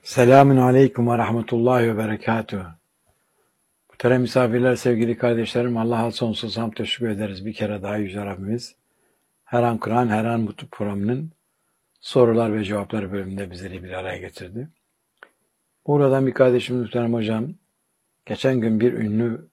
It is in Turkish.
Selamün aleyküm ve rahmetullahi ve berekatuhu. Muhterem misafirler, sevgili kardeşlerim, Allah'a sonsuz hamd teşekkür ederiz bir kere daha Yüce Rabbimiz. Her an Kur'an, her an bu programının sorular ve cevaplar bölümünde bizleri bir araya getirdi. Buradan bir kardeşimiz muhterem hocam, geçen gün bir ünlü